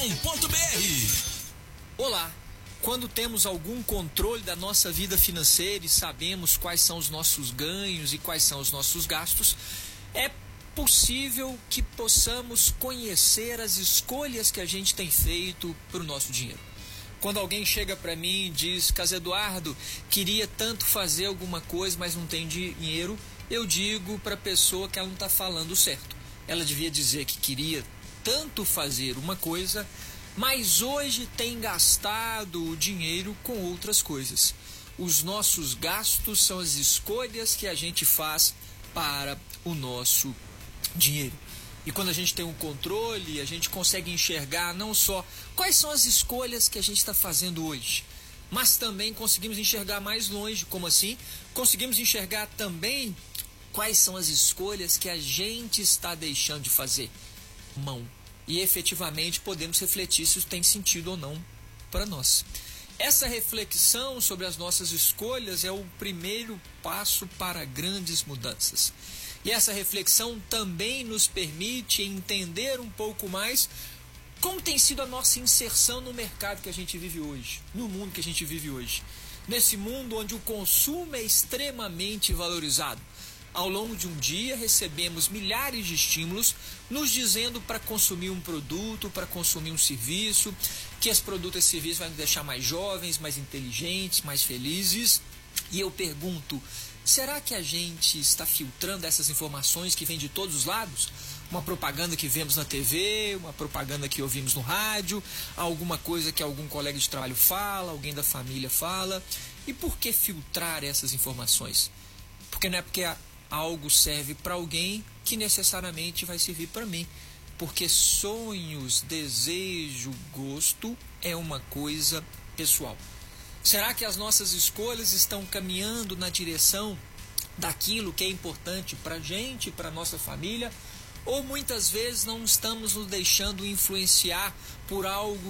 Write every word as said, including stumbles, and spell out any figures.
Olá, quando temos algum controle da nossa vida financeira e sabemos quais são os nossos ganhos e quais são os nossos gastos, é possível que possamos conhecer as escolhas que a gente tem feito para o nosso dinheiro. Quando alguém chega para mim e diz, Carlos Eduardo, queria tanto fazer alguma coisa, mas não tem dinheiro, eu digo para a pessoa que ela não está falando certo. Ela devia dizer que queria tanto fazer uma coisa, mas hoje tem gastado o dinheiro com outras coisas. Os nossos gastos são as escolhas que a gente faz para o nosso dinheiro. E quando a gente tem um controle, a gente consegue enxergar não só quais são as escolhas que a gente está fazendo hoje, mas também conseguimos enxergar mais longe. Como assim? Conseguimos enxergar também quais são as escolhas que a gente está deixando de fazer. Mão. E efetivamente podemos refletir se isso tem sentido ou não para nós. Essa reflexão sobre as nossas escolhas é o primeiro passo para grandes mudanças. E essa reflexão também nos permite entender um pouco mais como tem sido a nossa inserção no mercado que a gente vive hoje, no mundo que a gente vive hoje. Nesse mundo onde o consumo é extremamente valorizado. Ao longo de um dia recebemos milhares de estímulos nos dizendo para consumir um produto, para consumir um serviço, que esse produto e serviço vai nos deixar mais jovens, mais inteligentes, mais felizes. E eu pergunto, será que a gente está filtrando essas informações que vêm de todos os lados? Uma propaganda que vemos na T V, uma propaganda que ouvimos no rádio, alguma coisa que algum colega de trabalho fala, alguém da família fala. E por que filtrar essas informações? Porque não é porque a algo serve para alguém que necessariamente vai servir para mim. Porque sonhos, desejo, gosto é uma coisa pessoal. Será que as nossas escolhas estão caminhando na direção daquilo que é importante para a gente, para a nossa família? Ou muitas vezes não estamos nos deixando influenciar por algo